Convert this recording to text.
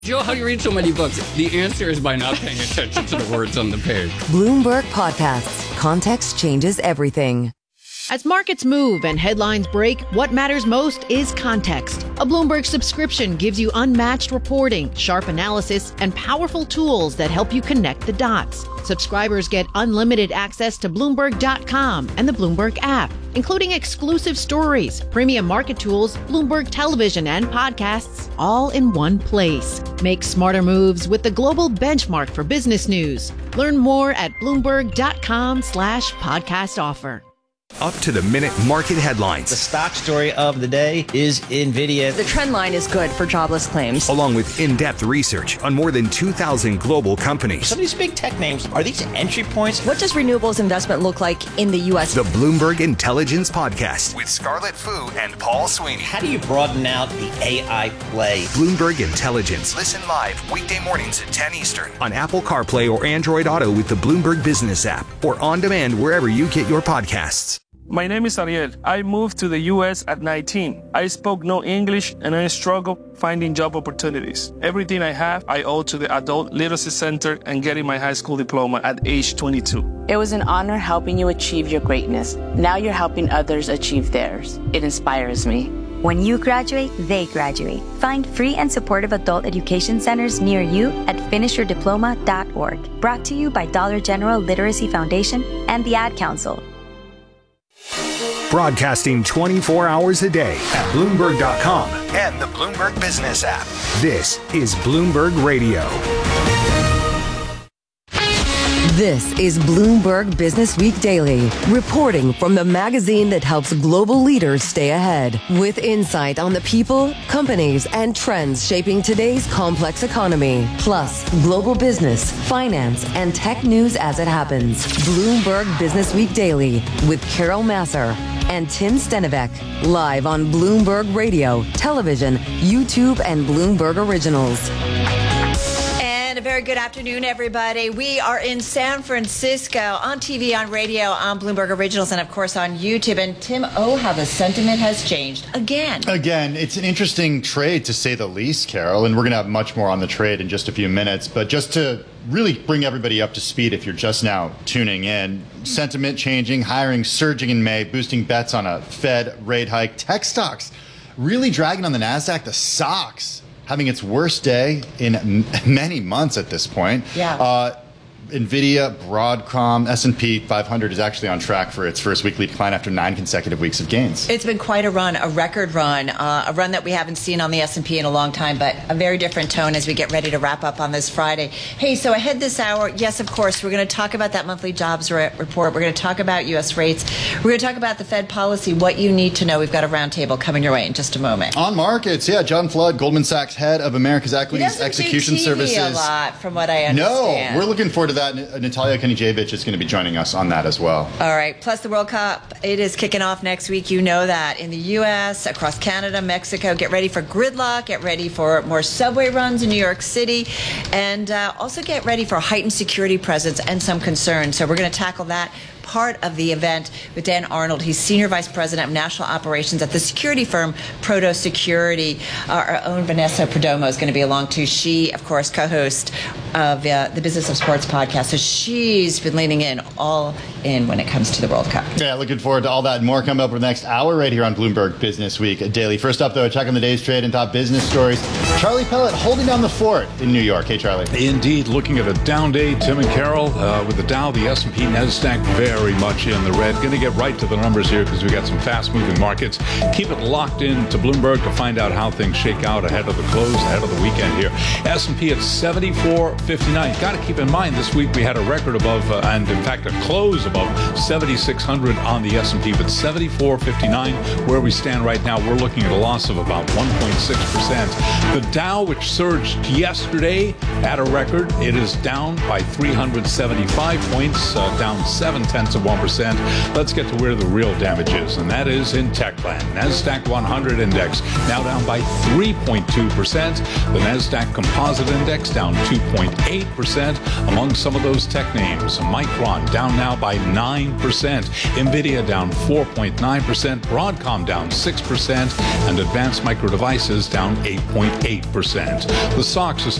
Joe, how do you read so many books? The answer is by not paying attention to the words on the page. Bloomberg Podcasts. Context changes everything. As markets move and headlines break, what matters most is context. A Bloomberg subscription gives you unmatched reporting, sharp analysis, and powerful tools that help you connect the dots. Subscribers get unlimited access to Bloomberg.com and the Bloomberg app, including exclusive stories, premium market tools, Bloomberg television, and podcasts, all in one place. Make smarter moves with the global benchmark for business news. Learn more at Bloomberg.com/podcast offer. Up-to-the-minute market headlines. The stock story of the day is NVIDIA. The trend line is good for jobless claims. Along with in-depth research on more than 2,000 global companies. Some of these big tech names, are these entry points? What does renewables investment look like in the U.S.? The Bloomberg Intelligence Podcast with Scarlett Fu and Paul Sweeney. How do you broaden out the AI play? Bloomberg Intelligence. Listen live weekday mornings at 10 Eastern on Apple CarPlay or Android Auto with the Bloomberg Business app or on demand wherever you get your podcasts. My name is Ariel. I moved to the U.S. at 19. I spoke no English and I struggled finding job opportunities. Everything I have, I owe to the Adult Literacy Center and getting my high school diploma at age 22. It was an honor helping you achieve your greatness. Now you're helping others achieve theirs. It inspires me. When you graduate, they graduate. Find free and supportive adult education centers near you at finishyourdiploma.org. Brought to you by Dollar General Literacy Foundation and the Ad Council. Broadcasting 24 hours a day at Bloomberg.com and the Bloomberg Business app. This is Bloomberg Radio. This is Bloomberg Business Week Daily, reporting from the magazine that helps global leaders stay ahead, with insight on the people, companies, and trends shaping today's complex economy, plus global business, finance, and tech news as it happens. Bloomberg Business Week Daily with Carol Massar and Tim Stenivek, live on Bloomberg Radio, television, YouTube, and Bloomberg Originals. And a very good afternoon, everybody. We are in San Francisco on TV, on radio, on Bloomberg Originals, and of course on YouTube. And Tim, how the sentiment has changed again. Again, it's an interesting trade to say the least, Carol, and we're going to have much more on the trade in just a few minutes. But just to really bring everybody up to speed, if you're just now tuning in, sentiment changing, hiring surging in May, boosting bets on a Fed rate hike, tech stocks really dragging on the NASDAQ, the SOX having its worst day in many months at this point. Yeah. NVIDIA, Broadcom, S&P 500 is actually on track for its first weekly decline after 9 consecutive weeks of gains. It's been quite a run, a record run, a run that we haven't seen on the S&P in a long time, but a very different tone as we get ready to wrap up on this Friday. Hey, so ahead this hour, yes, of course, we're going to talk about that monthly jobs report. We're going to talk about U.S. rates. We're going to talk about the Fed policy, what you need to know. We've got a roundtable coming your way in just a moment. On markets, yeah, John Flood, Goldman Sachs head of America's Equities Execution Services. A lot, from what I understand. No, we're looking forward to that. Natalia Kenijevic is going to be joining us on that as well. All right. Plus the World Cup, it is kicking off next week. You know that. In the U.S., across Canada, Mexico. Get ready for gridlock. Get ready for more subway runs in New York City. And also get ready for heightened security presence and some concerns. So we're going to tackle that part of the event with Dan Arnold. He's Senior Vice President of National Operations at the security firm Proto Security. Our own Vanessa Perdomo is going to be along too. She, of course, co-host of the Business of Sports podcast. So she's been leaning in all in when it comes to the World Cup. Yeah, looking forward to all that and more coming up over the next hour right here on Bloomberg Business Week Daily. First up, though, a check on the day's trade and top business stories. Charlie Pellet holding down the fort in New York. Hey, Charlie. Indeed, looking at a down day, Tim and Carol, with the Dow, the S&P, NASDAQ very much in the red. Going to get right to the numbers here because we got some fast-moving markets. Keep it locked in to Bloomberg to find out how things shake out ahead of the close, ahead of the weekend here. S&P at 74.59. Got to keep in mind this week we had a record above, and in fact a close above 7,600 on the S&P, but 74.59 where we stand right now. We're looking at a loss of about 1.6%. The Dow, which surged yesterday at a record, it is down by 375 points, down 0.7%. 0.3%. Let's get to where the real damage is, and that is in Techland. NASDAQ 100 index now down by 3.2%. The NASDAQ Composite Index down 2.8% among some of those tech names. Micron down now by 9%. NVIDIA down 4.9%. Broadcom down 6%. And Advanced Micro Devices down 8.8%. The SOX is